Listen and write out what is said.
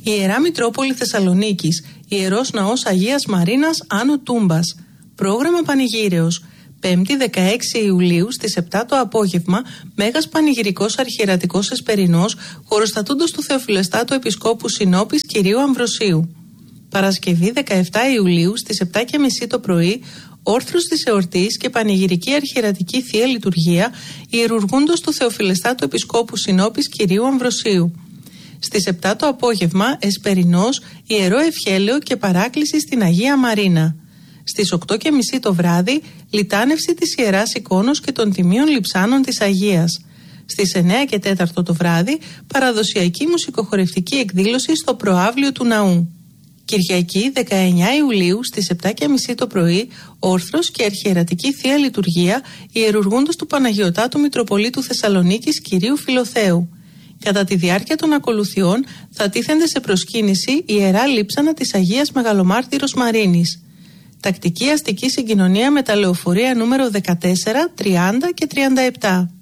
Η Ιερά Μητρόπολη Θεσσαλονίκης, Ιερός Ναός Αγίας Μαρίνας Άνω Τούμπας. Πρόγραμμα Πανηγύρεως. 5η 16 Ιουλίου στις 7 το απόγευμα, Μέγας Πανηγυρικός Αρχιερατικός Εσπερινός, χωροστατούντος του Θεοφιλεστάτου Επισκόπου Συνόπης Κυρίου Αμβροσίου. Παρασκευή 17 Ιουλίου στις 7:30 το πρωί, όρθρος της εορτής και πανηγυρική αρχιερατική Θεία Λειτουργία, ιερουργούντος του Θεοφιλεστάτου Επισκόπου Συνόπης Κυρίου Αμβροσίου. Στις 7 το απόγευμα, Εσπερινός, Ιερό Ευχέλαιο και παράκληση στην Αγία Μαρίνα. Στις 8:30 το βράδυ, λιτάνευση της Ιεράς Εικόνος και των Τιμίων Λειψάνων της Αγίας. Στις 9:04 το βράδυ, παραδοσιακή μουσικοχορευτική εκδήλωση στο προαύλιο του ναού. Κυριακή 19 Ιουλίου στις 7:30 το πρωί, όρθρος και αρχιερατική Θεία Λειτουργία, ιερουργούντος του Παναγιωτάτου Μητροπολίτου Θεσσαλονίκης Κυρίου Φιλοθέου. Κατά τη διάρκεια των ακολουθιών θα τίθενται σε προσκύνηση Ιερά Λείψανα της Αγίας Μεγαλομάρτυρος Μαρίνης. Τακτική αστική συγκοινωνία με τα λεωφορεία νούμερο 14, 30 και 37.